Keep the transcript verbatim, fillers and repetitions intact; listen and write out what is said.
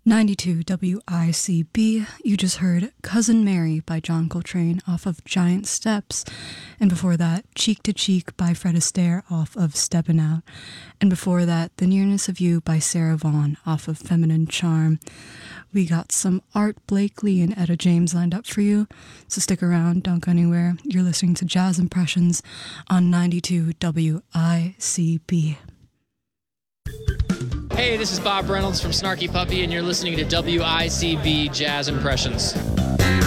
ninety-two W I C B, you just heard Cousin Mary by John Coltrane off of Giant Steps, and before that, Cheek to Cheek by Fred Astaire off of Steppin' Out, and before that, The Nearness of You by Sarah Vaughan off of Feminine Charm. We got some Art Blakely and Etta James lined up for you, so stick around, don't go anywhere. You're listening to Jazz Impressions on ninety-two W I C B. Hey, this is Bob Reynolds from Snarky Puppy, and you're listening to W I C B Jazz Impressions.